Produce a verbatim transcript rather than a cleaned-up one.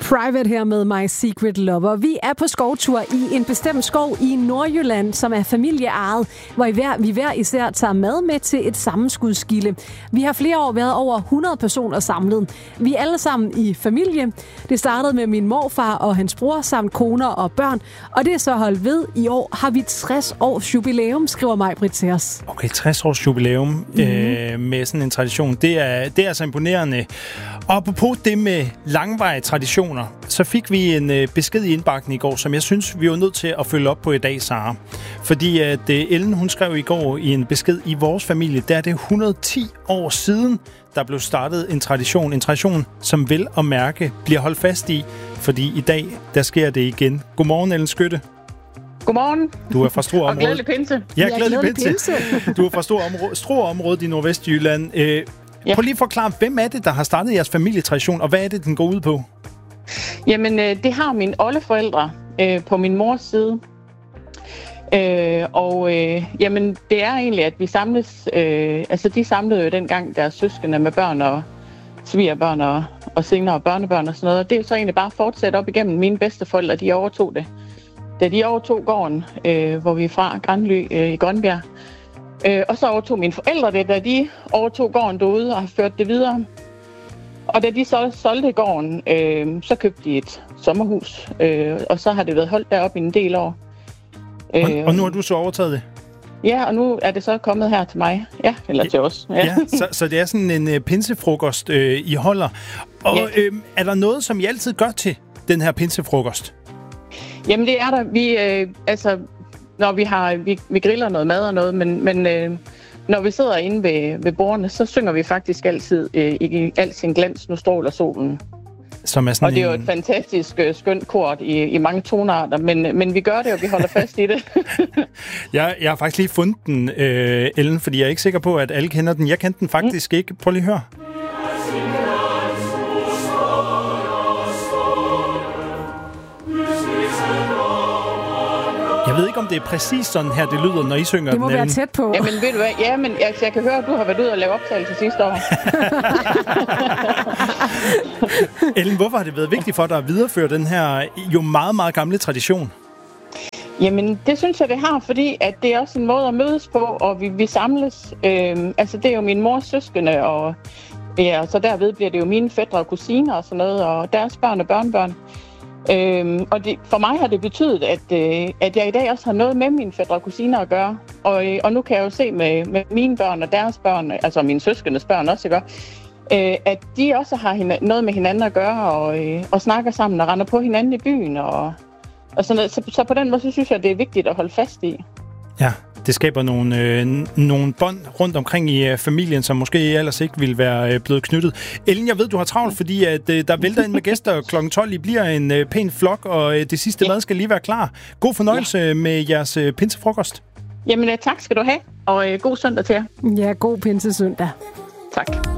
Private her med My Secret Lover. Vi er på skovtur i en bestemt skov i Nordjylland, som er familieejet, hvor vi hver, vi hver især tager mad med til et sammenskudskilde. Vi har flere år været over hundrede personer samlet. Vi er alle sammen i familie. Det startede med min morfar og hans bror samt koner og børn, og det er så holdt ved. I år har vi tres års jubilæum, skriver Maj-Britt til os. Okay, tres års jubilæum mm-hmm. øh, med sådan en tradition. Det er, det er altså imponerende. Og apropos det med langvarige traditioner, så fik vi en øh, besked i indbakken i går, som jeg synes, vi var nødt til at følge op på i dag, Sara. Fordi at øh, Ellen, hun skrev i går i en besked, i vores familie, der er det et hundrede og ti år siden, der blev startet en tradition. En tradition, som vel og mærke bliver holdt fast i, fordi i dag, der sker det igen. Godmorgen, Ellen Skytte. Godmorgen. Du er fra Struer-området. Og glædelig pinse. Ja, glædelig pinse. pinse. Du er fra Struer-området i Nordvestjylland. Øh, Ja. Prøv lige at forklare, hvem er det, der har startet jeres familietradition, og hvad er det, den går ud på? Jamen, øh, det har mine oldeforældre øh, på min mors side. Øh, og øh, jamen, det er egentlig, at vi samles... Øh, altså, de samlede jo dengang deres søskende med børn og svigerbørn og, og senere børnebørn og sådan noget. Og det er jo så egentlig bare fortsat op igennem. Mine bedsteforældre, de overtog det. Da de overtog gården, øh, hvor vi er fra, Granly øh, i Grønbjerg. Øh, og så overtog mine forældre det, da de overtog gården derude og har ført det videre. Og da de så solgte gården, øh, så købte de et sommerhus, øh, og så har det været holdt deroppe i en del år. Øh, og, og nu har du så overtaget det? Ja, og nu er det så kommet her til mig. Ja, eller til os. Ja, ja så, så det er sådan en uh, pinsefrokost, øh, I holder. Og ja. øh, er der noget, som I altid gør til den her pinsefrokost? Jamen det er der. Vi, øh, altså... Når vi har vi, vi griller noget mad og noget, men, men øh, når vi sidder inde ved, ved bordene, så synger vi faktisk altid øh, i al sin glans, nu stråler solen. Som er sådan og det er jo en... et fantastisk øh, skønt kort i, i mange tonarter, men, men vi gør det, og vi holder fast i det. jeg, jeg har faktisk lige fundet den, øh, Ellen, fordi jeg er ikke sikker på, at alle kender den. Jeg kendte den faktisk mm. ikke. Prøv lige at høre. Jeg ved ikke, om det er præcis sådan her, det lyder, når I synger den. Det må den, være tæt på. Jamen, ved du hvad? Ja, men jeg, jeg kan høre, at du har været ude og lave optagelse sidste år. Ellen, hvorfor har det været vigtigt for dig at videreføre den her jo meget, meget gamle tradition? Jamen, det synes jeg, det har, fordi at det er også en måde at mødes på, og vi, vi samles. Øhm, altså, det er jo min mors søskende, og ja, så derved bliver det jo mine fætre og kusiner og sådan noget, og deres børn og børnebørn. Øhm, og det, for mig har det betydet, at, øh, at jeg i dag også har noget med mine fætre og kusiner at gøre. Og, øh, og nu kan jeg jo se med, med mine børn og deres børn, altså mine søskendes børn også, ikke? Øh, at de også har hina- noget med hinanden at gøre, og, øh, og snakker sammen og render på hinanden i byen. Og, og sådan noget. Så, så på den måde, så synes jeg, det er vigtigt at holde fast i. Ja, det skaber nogle, øh, nogle bånd rundt omkring i øh, familien, som måske ellers ikke ville være øh, blevet knyttet. Ellen, jeg ved, du har travlt, fordi at, øh, der vælter ind med gæster klokken tolv. I bliver en øh, pæn flok, og øh, det sidste ja. mad skal lige være klar. God fornøjelse ja. med jeres øh, pinsefrokost. Jamen, tak skal du have, og øh, god søndag til jer. Ja, god pinsesøndag. Tak.